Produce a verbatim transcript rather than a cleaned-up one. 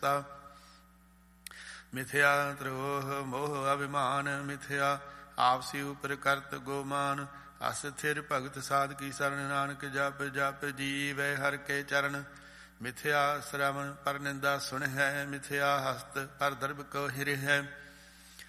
ਤਾ। ਮਿਥਿਆ ਤ੍ਰੋਹ ਮੋਹ ਅਭਿਮਾਨ, ਮਿਥਿਆ ਆਪਸੀ ਉਪਰ ਕਰਤ ਗੋਮਾਨ। ਅਸ ਥਿਰ ਭਗਤ ਸਾਧ ਕੀ ਸਰਣ, ਨਾਨਕ ਜਪ ਜਪ ਜੀਵੈ ਹਰਿ ਕੇ ਚਰਨ। ਮਿਥਿਆ ਸ਼ਰਵਣ ਪਰ ਨਿੰਦਾ ਸੁਣ ਹੈ, ਮਿਥਿਆ ਹਸਤ ਪਰ ਦਰਬ ਕੋ ਹਿਰਿ ਹੈ।